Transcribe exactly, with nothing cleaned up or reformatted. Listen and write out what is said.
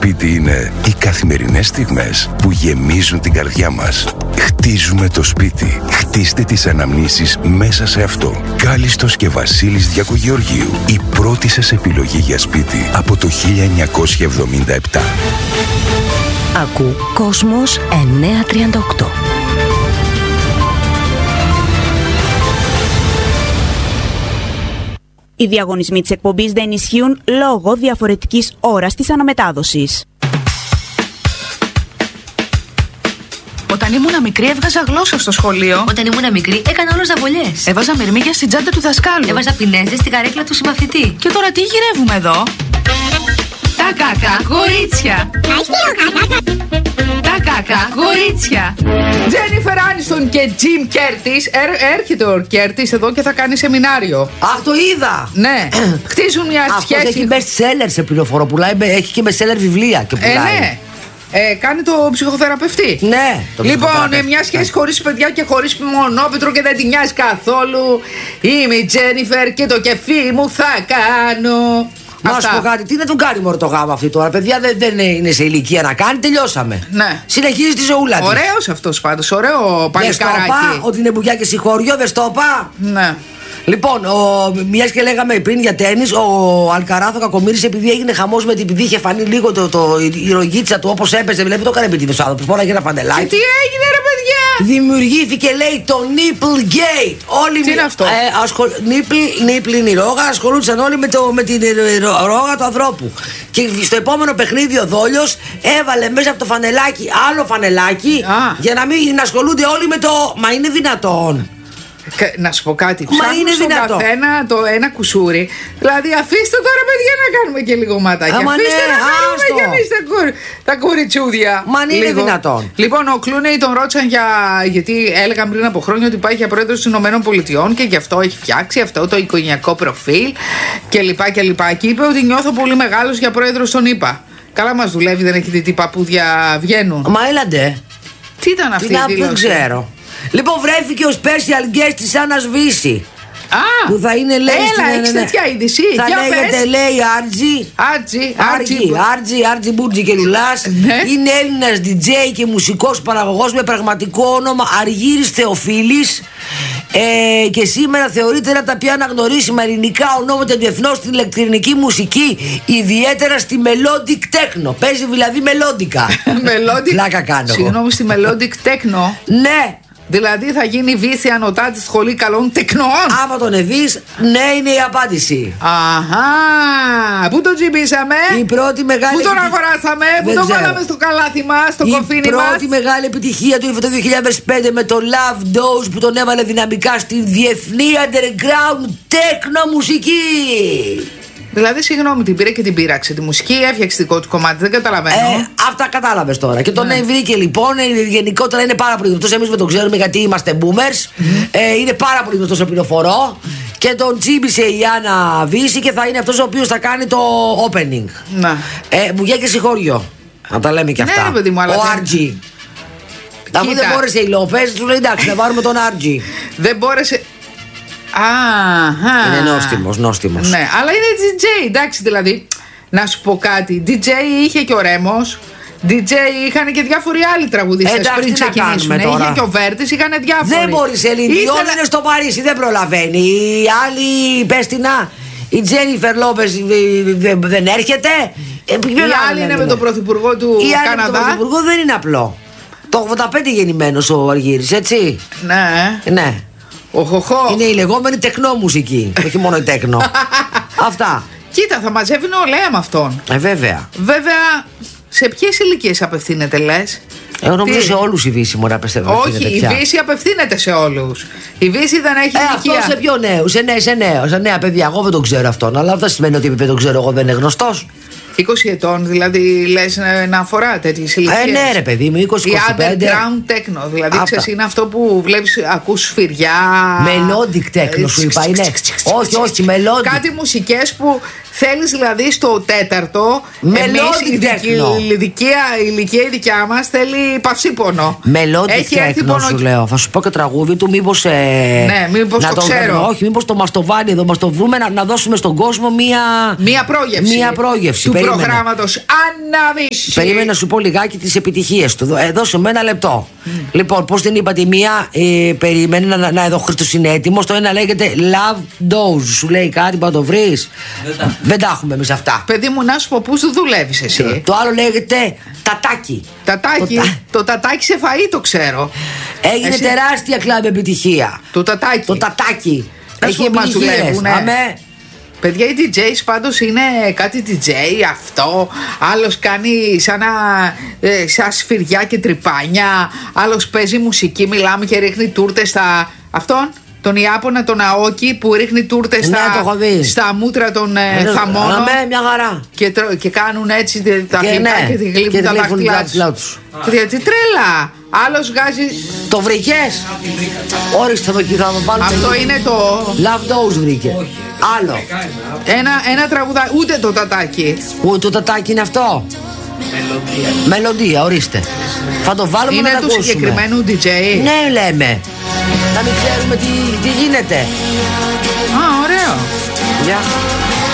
σπίτι είναι οι καθημερινές στιγμές που γεμίζουν την καρδιά μας. Χτίζουμε το σπίτι. Χτίστε τις αναμνήσεις μέσα σε αυτό. Κάλιστος και Βασίλης Διακογεωργίου. Η πρώτη σας επιλογή για σπίτι από το χίλια εννιακόσια εβδομήντα επτά. Ακού Κόσμος εννιακόσια τριάντα οκτώ. Οι διαγωνισμοί της εκπομπής δεν ισχύουν λόγω διαφορετικής ώρας της αναμετάδοσης. Όταν ήμουνα μικρή έβγαζα γλώσσα στο σχολείο. Όταν ήμουνα μικρή έκανα όλο ζαβολιές. Έβαζα μυρμήγκια στην τσάντα του δασκάλου. Έβαζα πινέζες στην καρέκλα του συμμαθητή. Και τώρα τι γυρεύουμε εδώ? Τα κακά κορίτσια. Τα κακά κορίτσια. Τζένιφερ Άνιστον και Τζιμ Κέρτις. Έρχεται ο Κέρτις εδώ και θα κάνει σεμινάριο. Αχ, το είδα! Ναι. Χτίζουν μια σχέση. Αυτός έχει best seller σε πληροφορώ. Πουλάει, έχει και best seller βιβλία και πουλάει. Ε, ναι. Ε, κάνει το ψυχοθεραπευτή. Ναι, το λοιπόν, ε, μια σχέση χωρίς παιδιά και χωρίς μονόπετρο και δεν την νοιάζει καθόλου. Είμαι η Τζένιφερ και το κεφί μου θα κάνω. Να σου πω κάτι, τι να τον κάνει μωρό το γάμο αυτή τώρα? Παιδιά δεν, δεν είναι σε ηλικία να κάνει, τελειώσαμε. Ναι. Συνεχίζει τη ζωούλα της. Ωραίος αυτός πάντως, ωραίο παλικάράκι. Δεν ότι είναι μπουκιά και συγχώριο, δεν στο είπα. Ναι. Λοιπόν, μια και λέγαμε πριν για τένις, ο Αλκαράθ ο Κακομοίρης, επειδή έγινε χαμός με την, επειδή είχε φανεί λίγο το, το, η ρογίτσα του όπως έπαιζε, δηλαδή το έκανε επίτηδες ο άνθρωπος. Μόνο έγινε ένα φαντελάκι. Και τι έγινε, ρε παιδιά? Δημιουργήθηκε, λέει, το Nipple Gate. Όλοι τι είναι αυτό? Ε, ασχολ... Nipple, nipple είναι η ρόγα, ασχολούνταν όλοι με, το, με την ρόγα του ανθρώπου. Και στο επόμενο παιχνίδι ο Δόλιος έβαλε μέσα από το φανελάκι άλλο φανελάκι. Α. Για να μην ασχολούνται όλοι με το. Μα είναι δυνατόν? Να σου πω κάτι. Μα είναι στον δυνατό. καθένα το ένα κουσούρι. Δηλαδή, αφήστε τώρα, παιδιά, να κάνουμε και λίγο ματάκια. Άμα αφήστε ναι, να κάνουμε άστο. και εμείς τα, κουρ, τα κουριτσούδια. Μα είναι λίγο δυνατόν. Λοιπόν, ο Κλούνεϊ τον ρώτησαν για. Γιατί έλεγαν πριν από χρόνια ότι πάει για πρόεδρος των Ηνωμένων Πολιτειών και γι' αυτό έχει φτιάξει αυτό το οικογενειακό προφίλ κλπ. Και, και είπε ότι νιώθω πολύ μεγάλος για πρόεδρος των ΗΠΑ. Καλά μας δουλεύει, δεν έχετε τι παππούδια βγαίνουν. Μα έλαντε. Τι ήταν αυτή η δήλωση? Δεν ξέρω. Λοιπόν, βρέθηκε ο special guest της Άννας Βύση. Α, που θα είναι, λέει, έλα, στην, έχεις ναι, τέτοια είδηση? θα για λέγεται, πες. λέει, Άρτζι. Άρτζι, Άρτζι, Άρτζι, Άρτζι Μπούρτζι και Λουλάς. Ναι. Είναι Έλληνας ντι τζέι και μουσικός παραγωγός με πραγματικό όνομα Αργύρης Θεοφίλης. Ε, και σήμερα θεωρείται ένα από τα πιο αναγνωρίσιμα ελληνικά ονόματα διεθνώς στην ηλεκτρονική μουσική, ιδιαίτερα στη melodic techno. Παίζει δηλαδή μελόντικα. Melodic. Πλάκα κάνω. Συγγνώμη, στη melodic techno. Ναι. Δηλαδή θα γίνει βύση ανωτά τη σχολή καλών τεκνοών. Άμα τον εδείς, ναι, είναι η απάντηση. Αχά. Πού τον τσιμπήσαμε? Η πρώτη μεγάλη. Πού τον αγοράσαμε? Πού τον βάλαμε στο καλάθι μας, στο κοφίνι μας? Η πρώτη μεγάλη επιτυχία του ήρθε το δύο χιλιάδες πέντε με το Love Dose που τον έβαλε δυναμικά στην διεθνή underground τέκνο μουσική. Δηλαδή, συγγνώμη, την πήρε και την πείραξε τη μουσική, έφτιαξε δικό του κομμάτι, δεν καταλαβαίνω. Ε, αυτά κατάλαβες τώρα. Και τον ναι. βρήκε λοιπόν, γενικότερα είναι πάρα πολύ γνωστός. Εμείς δεν τον ξέρουμε γιατί είμαστε boomers. Mm-hmm. Ε, είναι πάρα πολύ γνωστός σε πληροφορώ. Και τον τσίμπησε η Άννα Βύση και θα είναι αυτός ο οποίος θα κάνει το opening. Να. Ε, Μπουγιά και συγχώριο. Να τα λέμε και αυτά. Ναι, παιδί μου, αλλά ο δεν... Άρτζι. Αφού δεν μπόρεσε η Λόπες, του λέει εντάξει, να πάρουμε τον Άρτζι. Δεν μπόρεσε. Αχα. Είναι νόστιμος, νόστιμος. Ναι, αλλά είναι ντι τζέι, εντάξει, δηλαδή. Να σου πω κάτι. ντι τζέι είχε και ο Ρέμος. ντι τζέι είχαν και διάφοροι άλλοι τραγουδιστές πριν ξεκινήσουν. Είχε και ο Βέρτης, είχαν διάφοροι. Δεν μπορεί, Ελένη. Ήθελα... Όλοι είναι στο Παρίσι, δεν προλαβαίνει. Η άλλη, πες την να, η Τζένιφερ Λόπες δεν έρχεται. Ε, η άλλη είναι με τον πρωθυπουργό του η άλλη Καναδά. Με τον πρωθυπουργό δεν είναι απλό. Το ογδόντα πέντε γεννημένος ο Αργύρης, έτσι. Ναι. Ναι. Οχοχο. Είναι η λεγόμενη τεκνό μουσική. Όχι μόνο η τέκνο. Αυτά. Κοίτα, θα μαζεύει νεολαία με αυτόν. Ε, βέβαια. Βέβαια, σε ποιες ηλικίες απευθύνεται, λες? Εγώ νομίζω σε όλους η Βύση μου να απευθύνεται. Όχι, η Βύση απευθύνεται σε όλους. Η Βύση δεν έχει ε, ηλικία. Αυτό σε πιο νέου, σε, νέα, σε, νέα, σε νέα παιδιά. Εγώ δεν τον ξέρω αυτόν. Αλλά αυτό σημαίνει ότι επειδή τον ξέρω εγώ δεν είναι γνωστός. είκοσι ετών, δηλαδή λες να αφορά τέτοιες ηλικίες. Ε, ναι, ρε παιδί μου, είκοσι είκοσι πέντε. Η underground techno, δηλαδή ξέρεις, είναι αυτό που βλέπεις, ακούς σφυριά. Melodic techno σου είπα, είναι. Όχι, όχι, melodic. Κάτι μουσικές που Θέλεις δηλαδή στο τέταρτο, εμείς η ηλικία, η ηλικία η δικιά μας θέλει παυσίπονο. Μελόντικ τέκνο σου λέω. Θα σου πω και τραγούδι του, μήπως. Ε, ναι, μήπως το, το ξέρω. Βρούμε, όχι, μήπως το μας το βάλει εδώ, μας το βρούμε να, να δώσουμε στον κόσμο μία. Μία πρόγευση. Μία πρόγευση. Του προγράμματος Αναβίση. Περίμενα να σου πω λιγάκι τις επιτυχίες του. Ε, δώσε με ένα λεπτό. Mm. Λοιπόν, πώς την είπα τη μία, ε, περίμενε να, να, να εδώ Χριστός είναι έτοιμος. Το ένα λέγεται Love Dose. Σου λέει κάτι που να το βρεις. Δεν, Δεν τα έχουμε εμείς αυτά. Παιδί μου, να σου πω πού σου δουλεύεις εσύ. Το, το άλλο λέγεται Τατάκι. Τατάκι. Το, το τατάκι σε φαΐ το ξέρω. Έγινε εσύ... τεράστια κλαμπ επιτυχία. Το τατάκι. Το τατάκι. Έχει επιτυχίες. Αμέ. Παιδιά, οι ντι τζέις πάντως είναι κάτι ντι τζέι αυτό. Άλλος κάνει σαν, να, ε, σαν σφυριά και τρυπάνια. Άλλος παίζει μουσική, μιλάμε και ρίχνει τούρτες στα... Αυτόν, τον Ιάπωνα, τον Αόκι που ρίχνει τούρτες ναι, στα, στα μούτρα των ε, θαμώνων. Αμέ, μια χαρά. Και, τρο, και κάνουν έτσι τα και, χλυπά ναι, και τη γλύφουν τα δάχτυλά τους. Τι τρέλα. Άλλος βγάζει. Το βρήκες? Όριστε εδώ και θα το βάλουμε. Αυτό είναι το Love Dose βρήκε. Άλλο. Ένα, ένα τραγουδάκι. Ούτε το τατάκι. Ούτε το τατάκι είναι αυτό. Μελωδία. Μελωδία, ορίστε. Θα το βάλουμε είναι να το του ακούσουμε. Συγκεκριμένου ντι τζέι. Ναι, λέμε. Να μην ξέρουμε τι, τι γίνεται. Α, ωραίο. Γεια.